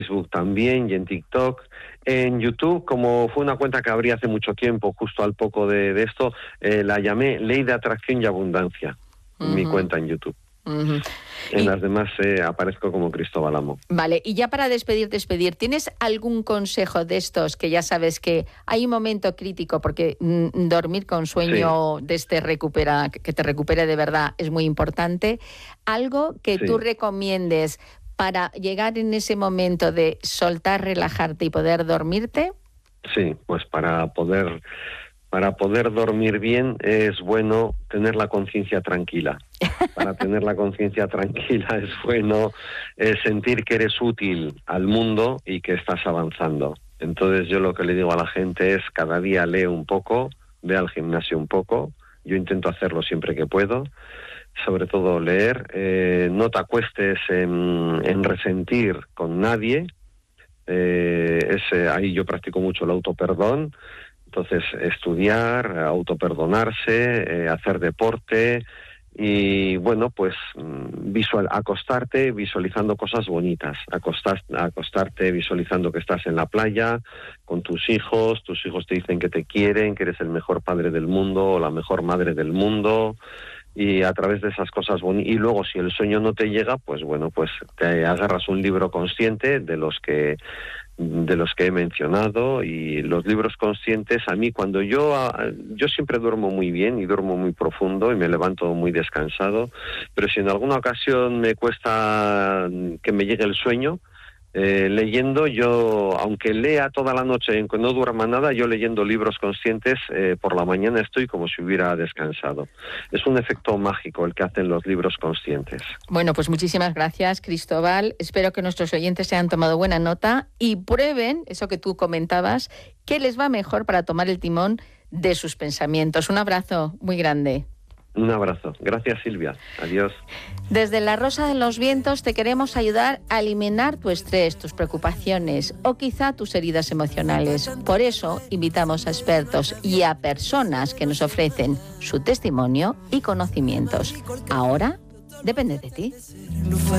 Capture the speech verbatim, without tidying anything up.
Facebook también y en TikTok. En YouTube, como fue una cuenta que abrí hace mucho tiempo, justo al poco de, de esto, eh, la llamé Ley de Atracción y Abundancia, Uh-huh. mi cuenta en YouTube. Uh-huh. En y, las demás eh, aparezco como Cristóbal Amo. Vale, y ya para despedir, despedir, ¿tienes algún consejo de estos que ya sabes que hay un momento crítico porque mm, dormir con sueño sí. de este recupera, que te recupere de verdad es muy importante? ¿Algo que sí. tú recomiendes para llegar en ese momento de soltar, relajarte y poder dormirte? Sí, pues para poder, para poder dormir bien es bueno tener la conciencia tranquila. Para tener la conciencia tranquila es bueno eh, sentir que eres útil al mundo y que estás avanzando. Entonces yo lo que le digo a la gente es cada día lee un poco, ve al gimnasio un poco. Yo intento hacerlo siempre que puedo. Sobre todo leer, eh, no te acuestes en, en resentir con nadie, eh, ese, ahí yo practico mucho el autoperdón, entonces estudiar, autoperdonarse, eh, hacer deporte y bueno, pues visual, acostarte visualizando cosas bonitas, acostar, acostarte visualizando que estás en la playa con tus hijos, tus hijos te dicen que te quieren, que eres el mejor padre del mundo o la mejor madre del mundo. Y a través de esas cosas bonitas, y luego si el sueño no te llega, pues bueno, pues te agarras un libro consciente de los que de los que he mencionado. Y los libros conscientes, a mí cuando yo yo siempre duermo muy bien y duermo muy profundo y me levanto muy descansado, pero si en alguna ocasión me cuesta que me llegue el sueño, Eh, leyendo, yo, aunque lea toda la noche y no duerma nada, yo leyendo libros conscientes, eh, por la mañana estoy como si hubiera descansado. Es un efecto mágico el que hacen los libros conscientes. Bueno, pues muchísimas gracias, Cristóbal. Espero que nuestros oyentes se hayan tomado buena nota y prueben eso que tú comentabas, que les va mejor para tomar el timón de sus pensamientos. Un abrazo muy grande. Un abrazo. Gracias, Silvia. Adiós. Desde La Rosa de los Vientos te queremos ayudar a eliminar tu estrés, tus preocupaciones o quizá tus heridas emocionales. Por eso invitamos a expertos y a personas que nos ofrecen su testimonio y conocimientos. Ahora depende de ti.